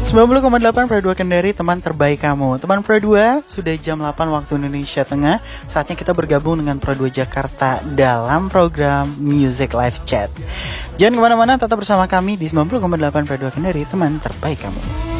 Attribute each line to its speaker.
Speaker 1: 90,8 Pro 2 Kendari, teman terbaik kamu. Teman Pro 2, sudah jam 8 waktu Indonesia Tengah. Saatnya kita bergabung dengan Pro 2 Jakarta dalam program Music Live Chat. Jangan kemana-mana, tetap bersama kami di 90,8 Pro 2 Kendari, teman terbaik kamu.